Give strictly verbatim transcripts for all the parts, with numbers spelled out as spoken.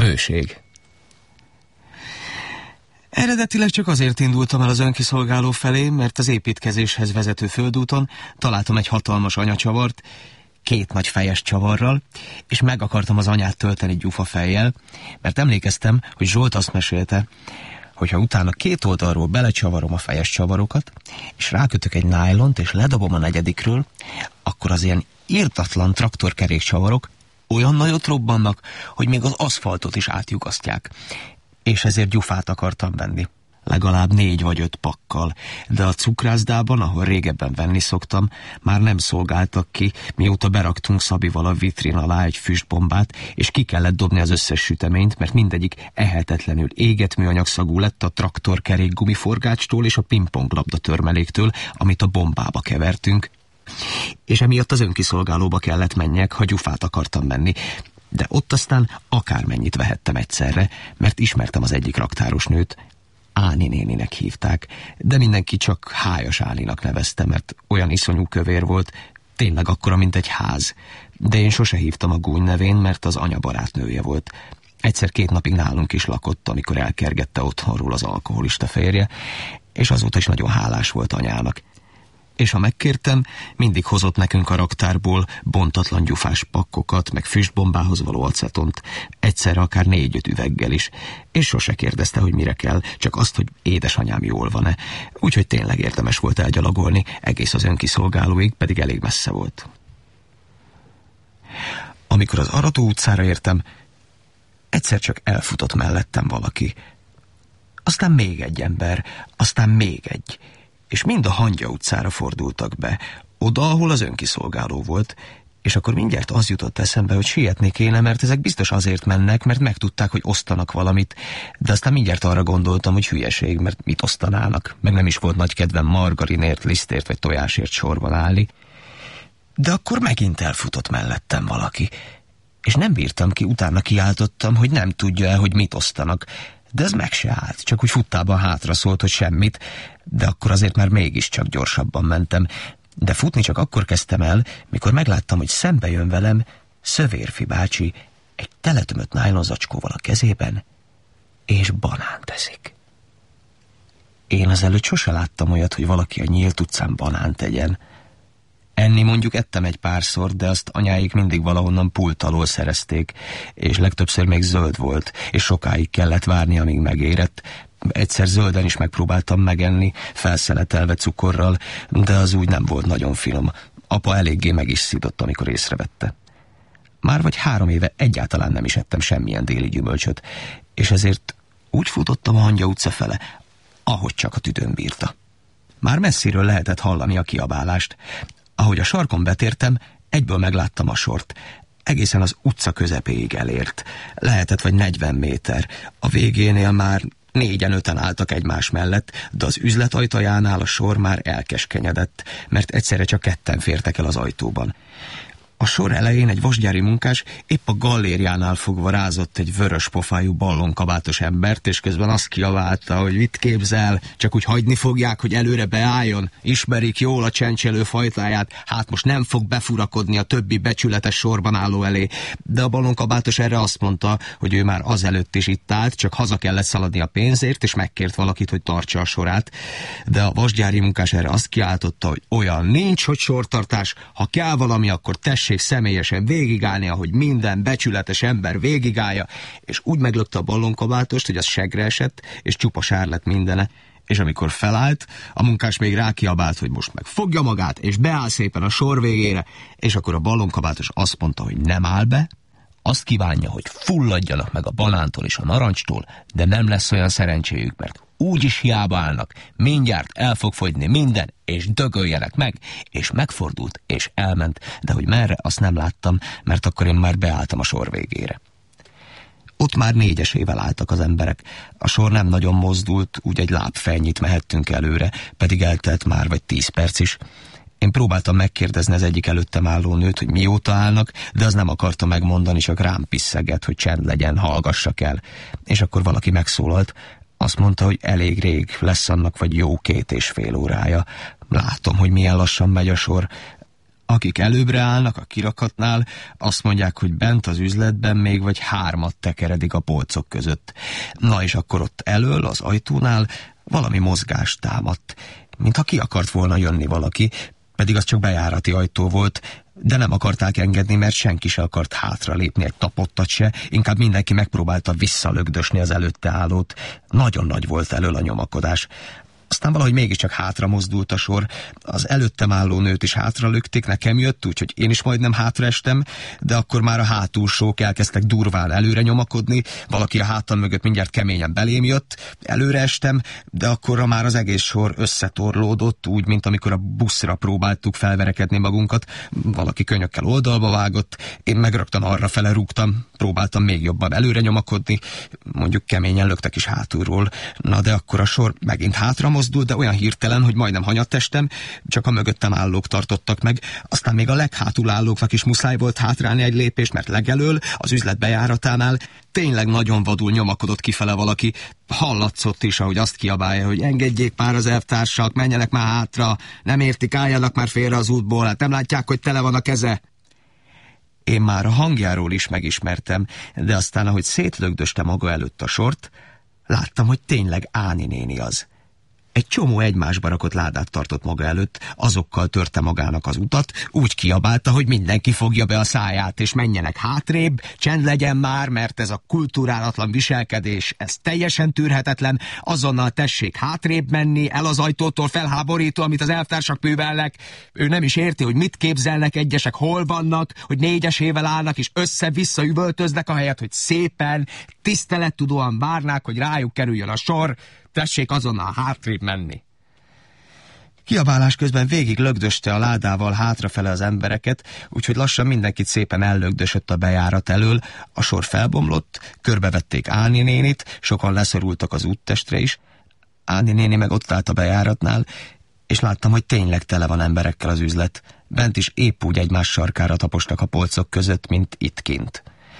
Bőség. Eredetileg csak azért indultam el az önkiszolgáló felé, mert az építkezéshez vezető földúton találtam egy hatalmas anyacsavart, két nagy fejes csavarral, és meg akartam az anyát tölteni gyufafejjel, mert emlékeztem, hogy Zsolt azt mesélte, hogyha utána két oldalról belecsavarom a fejes csavarokat, és rákötök egy nájlont, és ledobom a negyedikről, akkor az ilyen írtatlan traktorkerékcsavarok olyan nagyot robbannak, hogy még az aszfaltot is átlyukasztják. És ezért gyufát akartam venni. Legalább négy vagy öt pakkal, de a cukrászdában, ahol régebben venni szoktam, már nem szolgáltak ki, mióta beraktunk Szabival a vitrin alá egy füstbombát, és ki kellett dobni az összes süteményt, mert mindegyik ehetetlenül égett műanyagszagú lett a traktorkerék gumiforgácstól és a pingponglabda törmeléktől, amit a bombába kevertünk. És emiatt az önkiszolgálóba kellett menjek, ha gyufát akartam venni. De ott aztán akármennyit vehettem egyszerre, mert ismertem az egyik raktáros nőt. Áni néninek hívták, de mindenki csak Hájas Áninak nevezte, mert olyan iszonyú kövér volt, tényleg akkora, mint egy ház. De én sose hívtam a gúny nevén, mert az anya barátnője volt. Egyszer két napig nálunk is lakott, amikor elkergette otthonról az alkoholista férje, és azóta is nagyon hálás volt anyának. És ha megkértem, mindig hozott nekünk a raktárból bontatlan gyufás pakkokat, meg füstbombához való acetont, egyszerre akár négy-öt üveggel is, és sose kérdezte, hogy mire kell, csak azt, hogy édesanyám jól van-e. Úgyhogy tényleg érdemes volt elgyalogolni, egész az önkiszolgálóig, pedig elég messze volt. Amikor az Arató utcára értem, egyszer csak elfutott mellettem valaki. Aztán még egy ember, aztán még egy... és mind a Hangya utcára fordultak be, oda, ahol az önkiszolgáló volt, és akkor mindjárt az jutott eszembe, hogy sietni kéne, mert ezek biztos azért mennek, mert megtudták, hogy osztanak valamit, de aztán mindjárt arra gondoltam, hogy hülyeség, mert mit osztanának, meg nem is volt nagy kedvem margarinért, lisztért vagy tojásért sorban állni. De akkor megint elfutott mellettem valaki, és nem bírtam ki, utána kiáltottam, hogy nem tudja-e, hogy mit osztanak, de ez meg se állt, csak úgy futtában hátra szólt, hogy semmit, de akkor azért már mégiscsak gyorsabban mentem. De futni csak akkor kezdtem el, mikor megláttam, hogy szembe jön velem Szövérfi bácsi egy teletömött nájlonzacskóval a kezében, és banánt eszik. Én azelőtt sose láttam olyat, hogy valaki a nyílt utcán banánt tegyen. Enni mondjuk ettem egy párszor, de azt anyáik mindig valahonnan pult alól szerezték, és legtöbbször még zöld volt, és sokáig kellett várni, amíg megérett. Egyszer zölden is megpróbáltam megenni, felszeletelve cukorral, de az úgy nem volt nagyon finom. Apa eléggé meg is szidott, amikor észrevette. Már vagy három éve egyáltalán nem is ettem semmilyen déli gyümölcsöt, és ezért úgy futottam a Hangya utca fele, ahogy csak a tüdőm bírta. Már messziről lehetett hallani a kiabálást. Ahogy a sarkon betértem, egyből megláttam a sort. Egészen az utca közepéig elért. Lehetett vagy negyven méter. A végénél már négyen-öten álltak egymás mellett, de az üzlet ajtajánál a sor már elkeskenyedett, mert egyszerre csak ketten fértek el az ajtóban. A sor elején egy vasgyári munkás épp a gallériánál fogva rázott egy vörös pofájú ballonkabátos embert, és közben azt kiabálta, hogy mit képzel, csak úgy hagyni fogják, hogy előre beálljon, ismerik jól a csencselő fajtáját, hát most nem fog befurakodni a többi becsületes sorban álló elé. De a ballonkabátos erre azt mondta, hogy ő már azelőtt is itt állt, csak haza kellett szaladni a pénzért, és megkért valakit, hogy tartsa a sorát. De a vasgyári munkás erre azt kiáltotta, hogy olyan nincs, hogy sortartás, ha kell valami, akkor tessék személyesen végigállni, ahogy minden becsületes ember végigálja, és úgy meglökte a ballonkabátost, hogy az segre esett, és csupa sár lett mindene. És amikor felállt, a munkás még rákiabált, hogy most meg fogja magát, és beáll szépen a sor végére, és akkor a ballonkabátos azt mondta, hogy nem áll be, azt kívánja, hogy fulladjanak meg a banántól és a narancstól, de nem lesz olyan szerencséjük, mert úgyis hiába állnak, mindjárt el fog fogyni minden, és dögöljenek meg, és megfordult, és elment, de hogy merre, azt nem láttam, mert akkor én már beálltam a sor végére. Ott már négyesével álltak az emberek. A sor nem nagyon mozdult, úgy egy lábfejnyit mehettünk előre, pedig eltelt már vagy tíz perc is. Én próbáltam megkérdezni az egyik előttem álló nőt, hogy mióta állnak, de az nem akarta megmondani, csak rám piszegett, hogy csend legyen, hallgassak el. És akkor valaki megszólalt. Azt mondta, hogy elég rég, lesz annak vagy jó két és fél órája. Látom, hogy milyen lassan megy a sor. Akik előbbre állnak a kirakatnál, azt mondják, hogy bent az üzletben még vagy hármat tekeredik a polcok között. Na és akkor ott elől, az ajtónál valami mozgás támadt, mintha ki akart volna jönni valaki, pedig az csak bejárati ajtó volt, de nem akarták engedni, mert senki se akart hátra lépni egy tapottat se, inkább mindenki megpróbálta visszalögdösni az előtte állót. Nagyon nagy volt elől a nyomakodás. Aztán valahogy mégiscsak hátra mozdult a sor. Az előttem álló nőt is hátra lökték, nekem jött, úgyhogy én is majdnem hátraestem, de akkor már a hátulsók elkezdtek durván előre nyomakodni, valaki a hátam mögött mindjárt keményen belém jött, előre estem, de akkorra már az egész sor összetorlódott, úgy, mint amikor a buszra próbáltuk felverekedni magunkat. Valaki könyökkel oldalba vágott, én megraktan arra fele rúgtam, próbáltam még jobban előre nyomakodni, mondjuk keményen löktek is hátulról. Na de akkor a sor megint hátra mozdult, de olyan hirtelen, hogy majdnem hanyattestem, csak a mögöttem állók tartottak meg, aztán még a leghátul állóknak is muszáj volt hátrálni egy lépést, mert legelől, az üzlet bejáratánál tényleg nagyon vadul nyomakodott kifele valaki. Hallatszott is, ahogy azt kiabálja, hogy engedjék már az elvtársak, menjenek már hátra, nem értik, álljanak már félre az útból, hát nem látják, hogy tele van a keze. Én már a hangjáról is megismertem, de aztán, ahogy szétlögdöste maga előtt a sort, láttam, hogy tényleg Áni néni az. Egy csomó egymásba rakott ládát tartott maga előtt, azokkal törte magának az utat, úgy kiabálta, hogy mindenki fogja be a száját, és menjenek hátrébb, csend legyen már, mert ez a kulturálatlan viselkedés, ez teljesen tűrhetetlen, azonnal tessék hátrébb menni, el az ajtótól, felháborító, amit az elvtársak művelnek. Ő nem is érti, hogy mit képzelnek egyesek, hol vannak, hogy négyesével állnak, és össze-vissza üvöltöznek, ahelyett, hogy szépen, tisztelettudóan várnák, hogy rájuk kerüljön a sor. Tessék azonnal hátrébb menni. Kiabálás közben végig lögdöste a ládával hátrafele az embereket, úgyhogy lassan mindenkit szépen ellögdösött a bejárat elől, a sor felbomlott, körbevették Áni nénit, sokan leszorultak az úttestre is. Áni néni meg ott állt a bejáratnál, és láttam, hogy tényleg tele van emberekkel az üzlet. Bent is épp úgy egymás sarkára tapostak a polcok között, mint itt kint.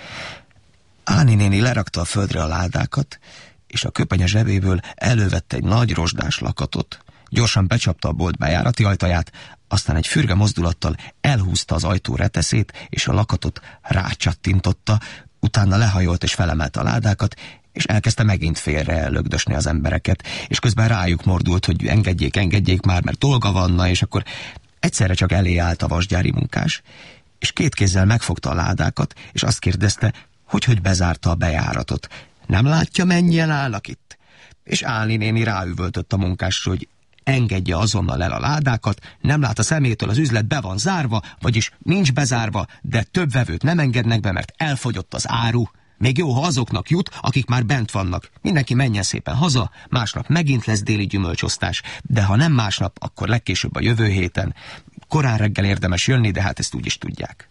Áni néni lerakta a földre a ládákat, és a köpenye zsebéből elővette egy nagy rozsdás lakatot. Gyorsan becsapta a bolt bejárati ajtaját, aztán egy fürge mozdulattal elhúzta az ajtó reteszét, és a lakatot rácsattintotta, utána lehajolt és felemelte a ládákat, és elkezdte megint félre lögdösni az embereket, és közben rájuk mordult, hogy engedjék, engedjék már, mert dolga vanna, és akkor egyszerre csak elé állt a vasgyári munkás, és két kézzel megfogta a ládákat, és azt kérdezte, hogy hogy bezárta a bejáratot. Nem látja, mennyien állnak itt? És Áni néni ráüvöltött a munkásra, hogy engedje azonnal el a ládákat, nem lát a szemétől, az üzlet be van zárva, vagyis nincs bezárva, de több vevőt nem engednek be, mert elfogyott az áru. Még jó, ha azoknak jut, akik már bent vannak. Mindenki menjen szépen haza, másnap megint lesz déli gyümölcsosztás, de ha nem másnap, akkor legkésőbb a jövő héten. Korán reggel érdemes jönni, de hát ezt úgy is tudják.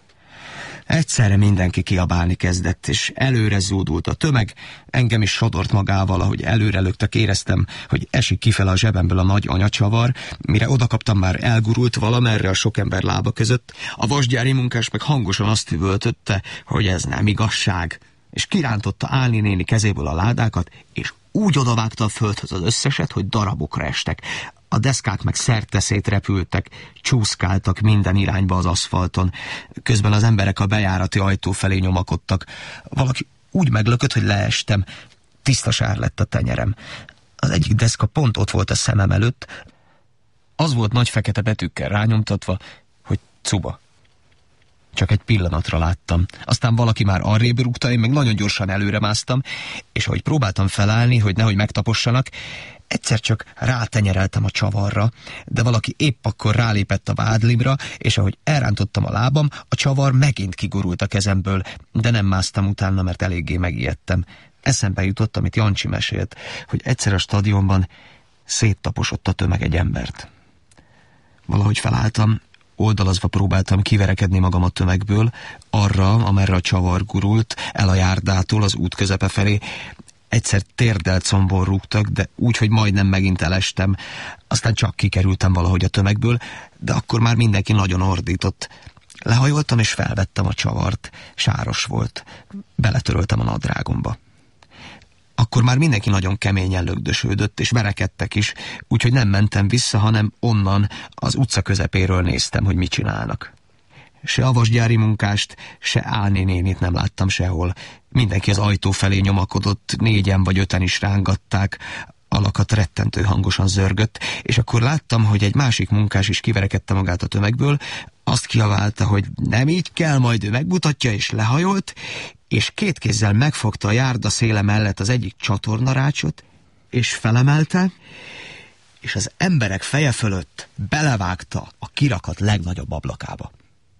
Egyszerre mindenki kiabálni kezdett, és előre zúdult a tömeg, engem is sodort magával, ahogy előre löktek, éreztem, hogy esik kifele a zsebemből a nagy anyacsavar, mire odakaptam, már elgurult valamerre a sok ember lába között, a vasgyári munkás meg hangosan azt üvöltötte, hogy ez nem igazság, és kirántotta Áni néni kezéből a ládákat, és úgy odavágta a földhöz az összeset, hogy darabokra estek. A deszkák meg szerteszét repültek, csúszkáltak minden irányba az aszfalton. Közben az emberek a bejárati ajtó felé nyomakodtak. Valaki úgy meglökött, hogy leestem. Tiszta sár lett a tenyerem. Az egyik deszka pont ott volt a szemem előtt. Az volt nagy fekete betűkkel rányomtatva, hogy Cuba. Csak egy pillanatra láttam. Aztán valaki már arrébb rúgta, én meg nagyon gyorsan előre másztam, és ahogy próbáltam felállni, hogy nehogy megtapossanak, egyszer csak rátenyereltem a csavarra, de valaki épp akkor rálépett a vádlimra, és ahogy elrántottam a lábam, a csavar megint kigurult a kezemből, de nem másztam utána, mert eléggé megijedtem. Eszembe jutott, amit Jancsi mesélt, hogy egyszer a stadionban széttaposott a tömeg egy embert. Valahogy felálltam, oldalazva próbáltam kiverekedni magam a tömegből, arra, amerre a csavar gurult, el a járdától az út közepe felé. Egyszer térdelt combon rúgtak, de úgy, hogy majdnem megint elestem. Aztán csak kikerültem valahogy a tömegből, de akkor már mindenki nagyon ordított. Lehajoltam és felvettem a csavart. Sáros volt. Beletöröltem a nadrágomba. A Akkor már mindenki nagyon keményen lögdösődött, és verekedtek is, úgyhogy nem mentem vissza, hanem onnan, az utca közepéről néztem, hogy mit csinálnak. Se a vasgyári munkást, se Áni nénit nem láttam sehol. Mindenki az ajtó felé nyomakodott, négyen vagy öten is rángatták, alakat rettentő hangosan zörgött, és akkor láttam, hogy egy másik munkás is kiverekedte magát a tömegből, azt kiabálta, hogy nem így kell, majd ő megmutatja, és lehajolt, és két kézzel megfogta a járda széle mellett az egyik csatornarácsot, és felemelte, és az emberek feje fölött belevágta a kirakat legnagyobb ablakába.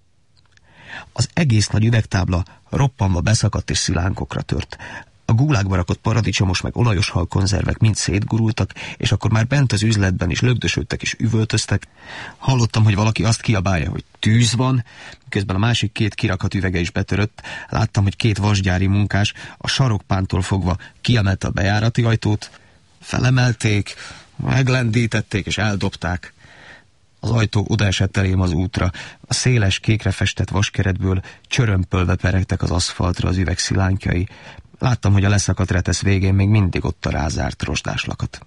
Az egész nagy üvegtábla roppanva beszakadt és szilánkokra tört. A gulágba rakott paradicsomos meg olajos hal konzervek mind szétgurultak, és akkor már bent az üzletben is lögdösödtek és üvöltöztek. Hallottam, hogy valaki azt kiabálja, hogy tűz van, közben a másik két kirakat üvege is betörött. Láttam, hogy két vasgyári munkás a sarokpántól fogva kiemelte a bejárati ajtót, felemelték, meglendítették és eldobták. Az ajtó odaesett elém az útra, a széles, kékre festett vaskeretből csörömpölve peregtek az aszfaltra az üveg szilánkjai. Láttam, hogy a leszakadt retesz végén még mindig ott a rázárt rozsdáslakat.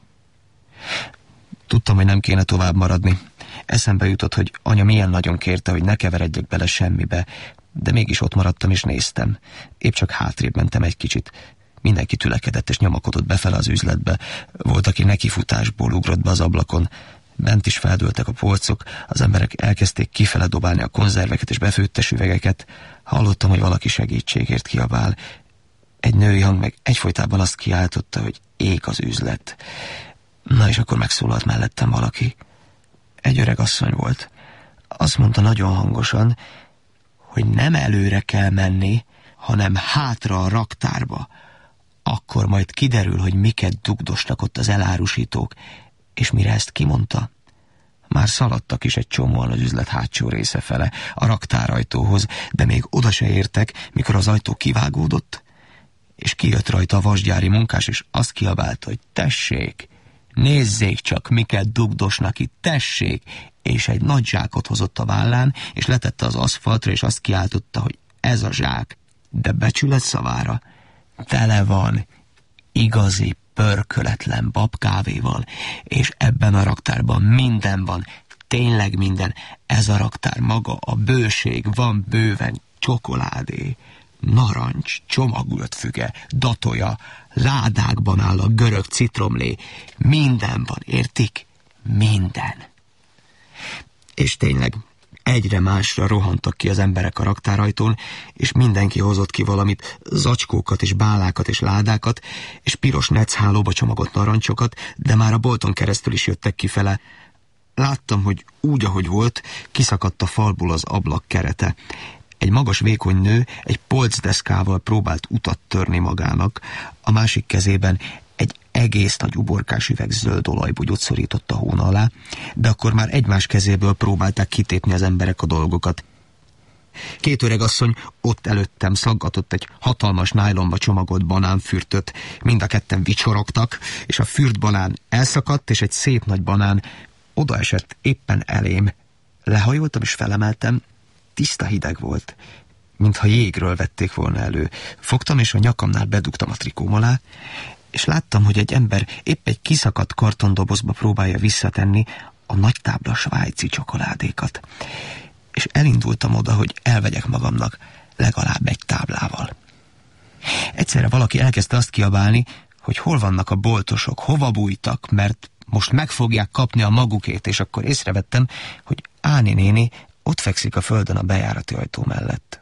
Tudtam, hogy nem kéne tovább maradni. Eszembe jutott, hogy anya milyen nagyon kérte, hogy ne keveredjek bele semmibe, de mégis ott maradtam és néztem. Épp csak hátrébb mentem egy kicsit. Mindenki tülekedett és nyomakodott befele az üzletbe. Volt, aki nekifutásból ugrott be az ablakon. Bent is feldőltek a polcok, az emberek elkezdték kifele dobálni a konzerveket és befőttes üvegeket. Hallottam, hogy valaki segítségért kiabál. Egy női hang meg egyfolytában azt kiáltotta, hogy ég az üzlet. Na és akkor megszólalt mellettem valaki. Egy öreg asszony volt. Azt mondta nagyon hangosan, hogy nem előre kell menni, hanem hátra a raktárba. Akkor majd kiderül, hogy miket dugdosnak ott az elárusítók. És mire ezt kimondta, már szaladtak is egy csomóan az üzlet hátsó része fele, a raktárajtóhoz, de még oda se értek, mikor az ajtó kivágódott, és kijött rajta a vasgyári munkás, és azt kiabálta, hogy tessék, nézzék csak, miket dugdosnak itt, tessék, és egy nagy zsákot hozott a vállán, és letette az aszfaltra, és azt kiáltotta, hogy ez a zsák, de becsület szavára tele van igazi pörköletlen babkávéval, és ebben a raktárban minden van, tényleg minden. Ez a raktár maga, a bőség, van bőven csokoládé, narancs, csomagolt füge, datoja, ládákban áll a görög citromlé, minden van, értik? Minden. És tényleg, egyre másra rohantak ki az emberek a raktárajtón, és mindenki hozott ki valamit, zacskókat és bálákat és ládákat, és piros neckhálóba csomagolt narancsokat, de már a bolton keresztül is jöttek kifele. Láttam, hogy úgy, ahogy volt, kiszakadt a falból az ablak kerete. Egy magas, vékony nő egy polcdeszkával próbált utat törni magának, a másik kezében egy egész nagy uborkás üveg zöld olajbogyót szorított a hóna alá, de akkor már egymás kezéből próbálták kitépni az emberek a dolgokat. Két öreg asszony ott előttem szaggatott egy hatalmas nájlonba csomagolt banánfürtöt, mind a ketten vicsorogtak, és a fürt banán elszakadt, és egy szép nagy banán odaesett éppen elém. Lehajoltam és felemeltem, tiszta hideg volt, mintha jégről vették volna elő. Fogtam, és a nyakamnál bedugtam a trikóm alá, és láttam, hogy egy ember épp egy kiszakadt kartondobozba próbálja visszatenni a nagy tábla svájci csokoládékat. És elindultam oda, hogy elvegyek magamnak legalább egy táblával. Egyszerre valaki elkezdte azt kiabálni, hogy hol vannak a boltosok, hova bújtak, mert most meg fogják kapni a magukét, és akkor észrevettem, hogy Áni néni ott fekszik a földön a bejárati ajtó mellett.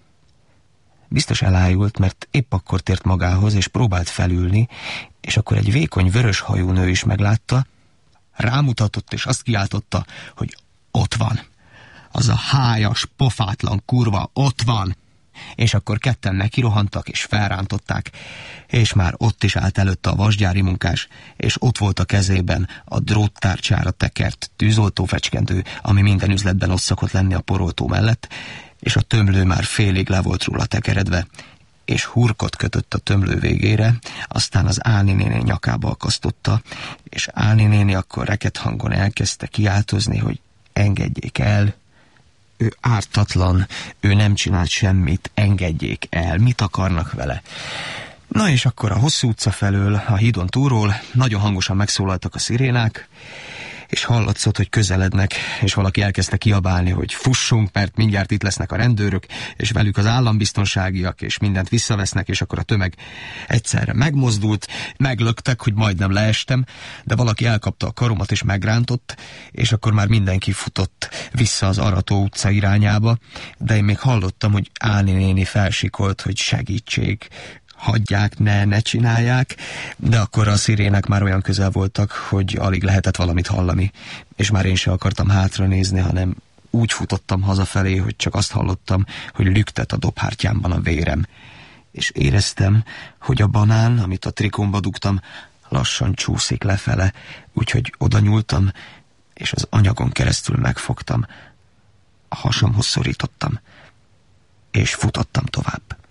Biztos elájult, mert épp akkor tért magához, és próbált felülni, és akkor egy vékony, vörös hajú nő is meglátta, rámutatott, és azt kiáltotta, hogy ott van. Az a hájas, pofátlan kurva ott van. És akkor ketten nekirohantak, és felrántották, és már ott is állt előtte a vasgyári munkás, és ott volt a kezében a dróttárcsára tekert tűzoltófecskendő, ami minden üzletben ott szokott lenni a poroltó mellett, és a tömlő már félig le volt róla tekeredve, és hurkot kötött a tömlő végére, aztán az Áni néni nyakába akasztotta, és Áni néni akkor reket hangon elkezdte kiáltozni, hogy engedjék el. Ő ártatlan, ő nem csinált semmit, engedjék el, mit akarnak vele? Na és akkor a hosszú utca felől, a hídon túlról nagyon hangosan megszólaltak a szirénák, és hallatszott, hogy közelednek, és valaki elkezdte kiabálni, hogy fussunk, mert mindjárt itt lesznek a rendőrök, és velük az állambiztonságiak, és mindent visszavesznek, és akkor a tömeg egyszerre megmozdult, meglöktek, hogy majdnem leestem, de valaki elkapta a karomat, és megrántott, és akkor már mindenki futott vissza az Arató utca irányába, de én még hallottam, hogy Áni néni felsikolt, hogy segítség, hagyják, ne, ne csinálják, de akkor a szirének már olyan közel voltak, hogy alig lehetett valamit hallani, és már én se akartam hátra nézni, hanem úgy futottam hazafelé, hogy csak azt hallottam, hogy lüktet a dobhártyámban a vérem, és éreztem, hogy a banán, amit a trikómba dugtam, lassan csúszik lefele, úgyhogy oda nyúltam, és az anyagon keresztül megfogtam, a hasamhoz szorítottam, és futottam tovább.